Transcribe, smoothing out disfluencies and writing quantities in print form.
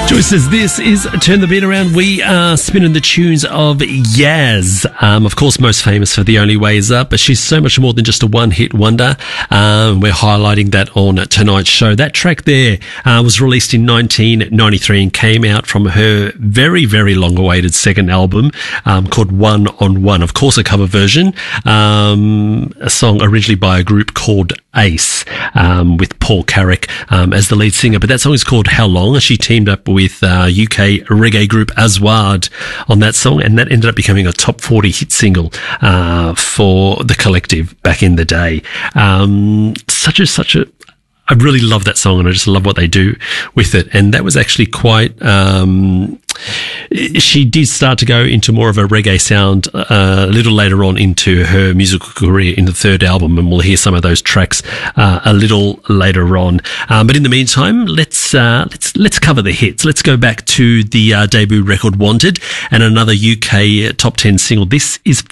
Joyce says this is Turn the Beat Around. We are spinning the tunes of Yaz. Of course, most famous for The Only Way Is Up, but she's so much more than just a one-hit wonder. We're highlighting that on tonight's show. That track there was released in 1993 and came out from her very, very long-awaited second album called One on One. Of course, a cover version, a song originally by a group called Ace, with Paul Carrick as the lead singer. But that song is called How Long? She teamed up with UK reggae group Aswad on that song, and that ended up becoming a top 40 hit single for the Collective back in the day. I really love that song, and I just love what they do with it. And that was actually quite, she did start to go into more of a reggae sound a little later on into her musical career in the third album, and we'll hear some of those tracks a little later on. But in the meantime, let's cover the hits. Let's go back to the debut record Wanted and another UK top 10 single. This is